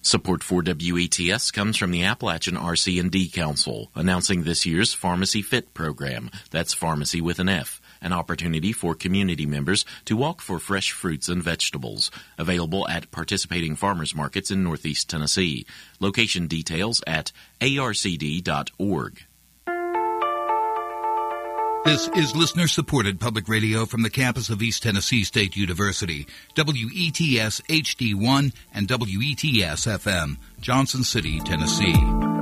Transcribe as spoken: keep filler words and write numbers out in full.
Support for W E T S comes from the Appalachian R C and D Council, announcing this year's Pharmacy Fit program. That's pharmacy with an F. An opportunity for community members to walk for fresh fruits and vegetables. Available at participating farmers markets in Northeast Tennessee. Location details at A R C D dot org. This is listener-supported public radio from the campus of East Tennessee State University, W E T S H D one and W E T S F M, Johnson City, Tennessee.